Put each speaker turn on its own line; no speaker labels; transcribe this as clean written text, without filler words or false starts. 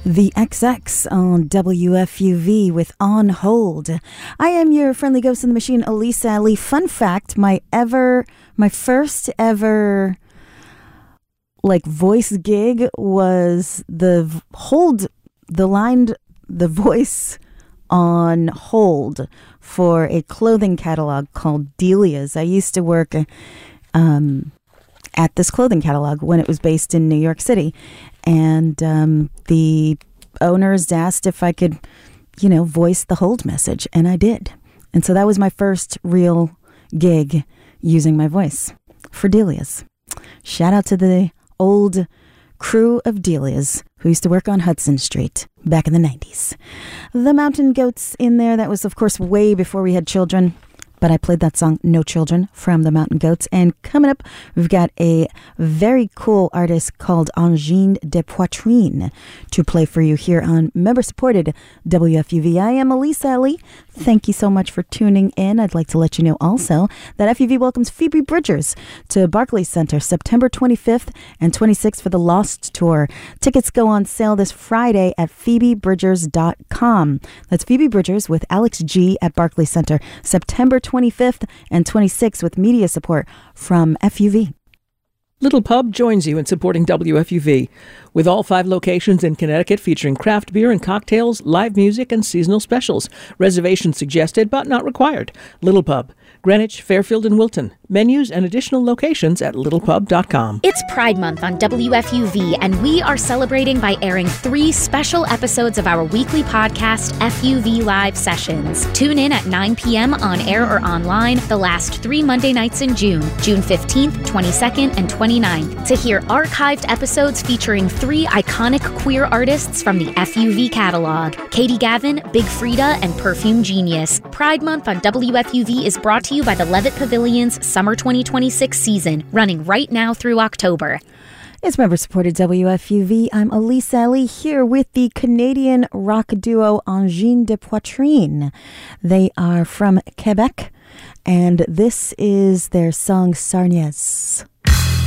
The XX on WFUV with On Hold. I am your friendly ghost in the machine, Elisa Ali. Fun fact, my first ever voice gig was the voice on hold for a clothing catalog called Delia's. I used to work at this clothing catalog when it was based in New York City. And the owners asked if I could, voice the hold message. And I did. And so that was my first real gig using my voice for Delia's. Shout out to the old crew of Delia's who used to work on Hudson Street back in the 90s. The Mountain Goats in there. That was, of course, way before we had children. But I played that song, No Children, from the Mountain Goats. And coming up, we've got a very cool artist called Angine de Poitrine to play for you here on member-supported WFUV. I am Elisa Ali. Thank you so much for tuning in. I'd like to let you know also that FUV welcomes Phoebe Bridgers to Barclays Center September 25th and 26th for the Lost Tour. Tickets go on sale this Friday at phoebebridgers.com. That's Phoebe Bridgers with Alex G at Barclays Center September 25th and 26th with media support from FUV.
Little Pub joins you in supporting WFUV, with all 5 locations in Connecticut featuring craft beer and cocktails, live music, and seasonal specials. Reservations suggested, but not required. Little Pub, Greenwich, Fairfield, and Wilton. Menus and additional locations at littlepub.com.
It's Pride Month on WFUV, and we are celebrating by airing 3 special episodes of our weekly podcast, FUV Live Sessions. Tune in at 9 p.m. on air or online the last 3 Monday nights in June 15th, 22nd, and 29th, to hear archived episodes featuring 3 iconic queer artists from the FUV catalog: Katie Gavin, Big Frida, and Perfume Genius. Pride Month on WFUV is brought to you by the Levitt Pavilion's Summer 2026 season, running right now through October.
It's member-supported WFUV. I'm Elisa Ali here with the Canadian rock duo Angine de Poitrine. They are from Quebec, and this is their song Sarnies.